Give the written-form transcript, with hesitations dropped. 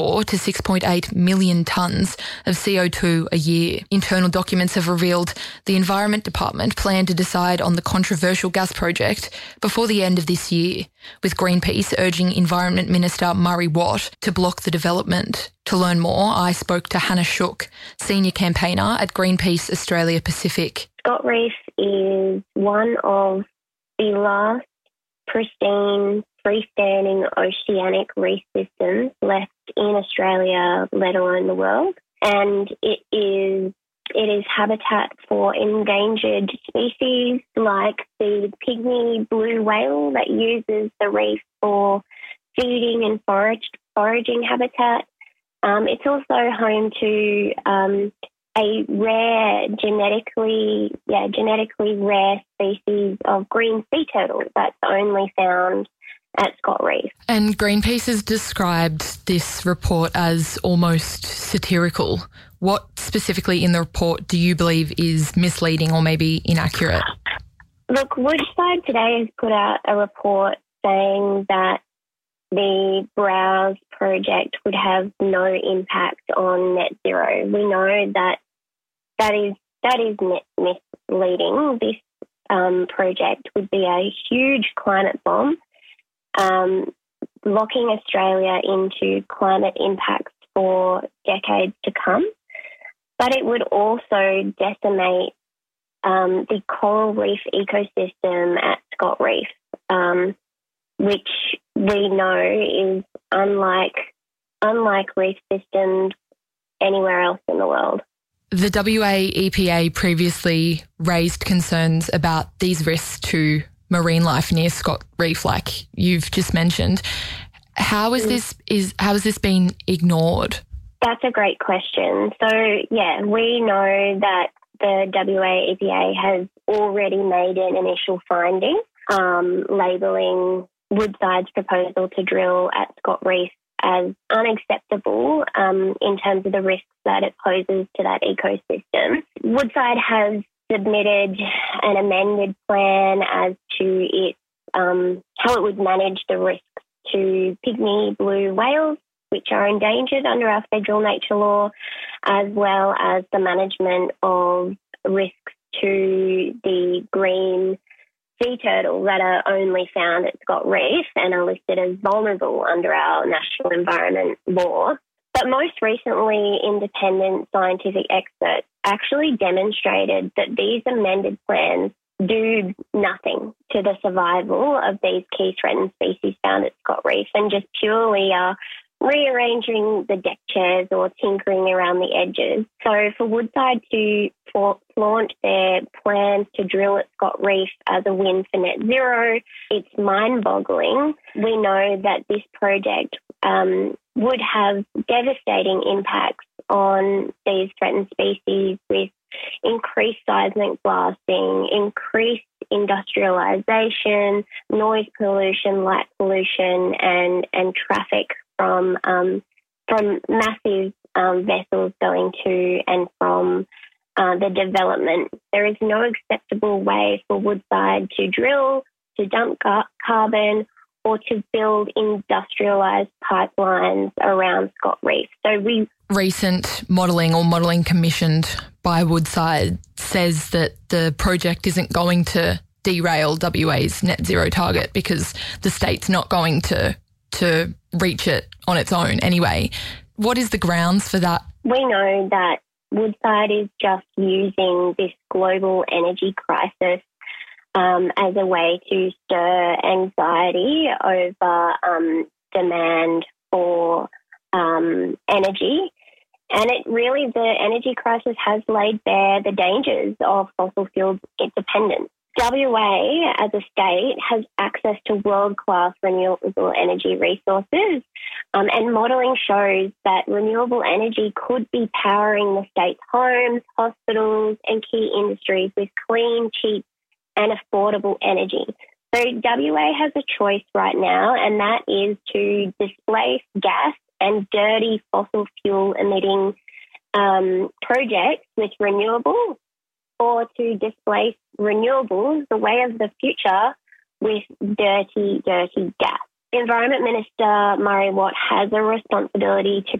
4 to 6.8 million tonnes of CO2 a year. Internal documents have revealed the Environment Department plan to decide on the controversial gas project before the end of this year, with Greenpeace urging Environment Minister Murray Watt to block the development. To learn more, I spoke to Hannah Shook, Senior Campaigner at Greenpeace Australia Pacific. Scott Reef is one of the last pristine, freestanding oceanic reef systems left in Australia, let alone the world. And it is habitat for endangered species like the pygmy blue whale that uses the reef for feeding and foraging habitat. It's also home to a rare, genetically rare species of green sea turtle that's only found at Scott Reef. And Greenpeace has described this report as almost satirical. What specifically in the report do you believe is misleading or maybe inaccurate? Look, Woodside today has put out a report saying that the Browse project would have no impact on net zero. We know that is misleading. This project would be a huge climate bomb, locking Australia into climate impacts for decades to come. But it would also decimate the coral reef ecosystem at Scott Reef, which we know is unlike reef systems anywhere else in the world. The WA EPA previously raised concerns about these risks to marine life near Scott Reef, like you've just mentioned. How has this been ignored? That's a great question. So, yeah, we know that the WA EPA has already made an initial finding labelling Woodside's proposal to drill at Scott Reef as unacceptable in terms of the risks that it poses to that ecosystem. Woodside has submitted an amended plan as to its how it would manage the risks to pygmy blue whales, which are endangered under our federal nature law, as well as the management of risks to the green sea turtle that are only found at Scott Reef and are listed as vulnerable under our national environment law. But most recently, independent scientific experts actually demonstrated that these amended plans do nothing to the survival of these key threatened species found at Scott Reef and just purely are rearranging the deck chairs or tinkering around the edges. So for Woodside to flaunt their plans to drill at Scott Reef as a win for net zero, it's mind-boggling. We know that this project would have devastating impacts on these threatened species with increased seismic blasting, increased industrialisation, noise pollution, light pollution, and traffic from massive vessels going to and from the development. There is no acceptable way for Woodside to drill, to dump carbon, or to build industrialised pipelines around Scott Reef. Recent modelling commissioned by Woodside says that the project isn't going to derail WA's net zero target because the state's not going to reach it on its own anyway. What is the grounds for that? We know that Woodside is just using this global energy crisis as a way to stir anxiety over demand for energy. And the energy crisis has laid bare the dangers of fossil fuel dependence. WA, as a state, has access to world-class renewable energy resources, and modelling shows that renewable energy could be powering the state's homes, hospitals and key industries with clean, cheap and affordable energy. So WA has a choice right now, and that is to displace gas and dirty fossil fuel emitting projects with renewables, or to displace renewables, the way of the future, with dirty gas. Environment Minister Murray Watt has a responsibility to